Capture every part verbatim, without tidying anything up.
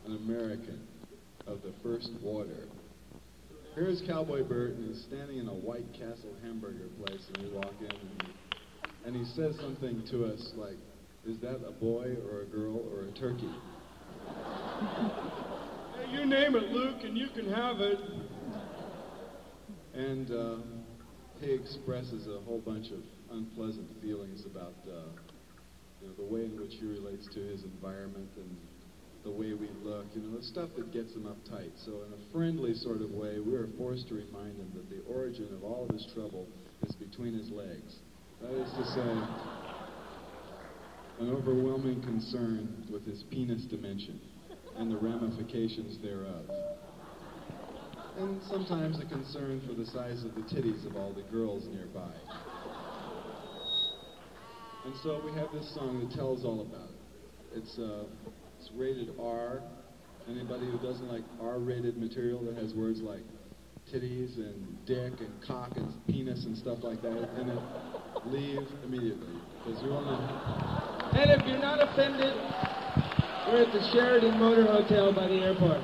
an American of the first water. Here's Cowboy Bert, and he's standing in a White Castle hamburger place, and we walk in, and he, and he says something to us like, "Is that a boy or a girl or a turkey?" Hey, you name it, Luke, and you can have it. And uh, he expresses a whole bunch of unpleasant feelings about uh, you know, the way in which he relates to his environment and the way we look, you know, the stuff that gets him uptight. So in a friendly sort of way, we are forced to remind him that the origin of all of his trouble is between his legs. That is to say, an overwhelming concern with his penis dimension and the ramifications thereof. And sometimes a concern for the size of the titties of all the girls nearby. And so we have this song that tells all about it. It's, uh, it's rated R. Anybody who doesn't like R-rated material that has words like titties and dick and cock and penis and stuff like that in it, leave immediately. Because you want to... And if you're not offended, we're at the Sheraton Motor Hotel by the airport.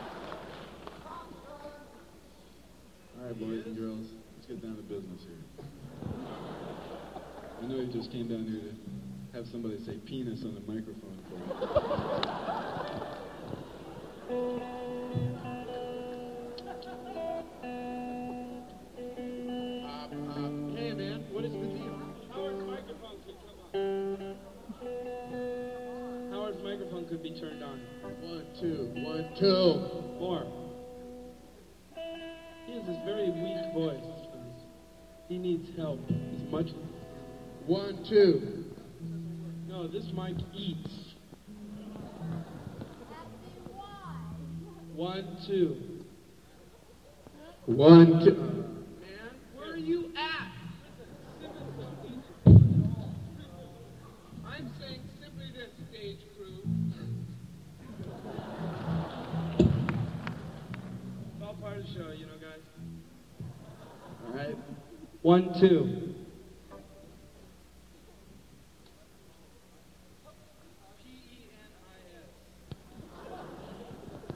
All right, boys and girls, let's get down to business here. I know you just came down here to have somebody say penis on the microphone for you. Uh, uh, hey, man, what is the deal? Howard's microphone could come on. Howard's microphone could be turned on. One, two, one, two. More. He has this very weak voice. He needs help. He's much... One, two. No, this mic eats. One, two. One, two. Man, where are you at? I'm saying simply this, stage crew. It's all part of the show, you know, guys. All right? One, two.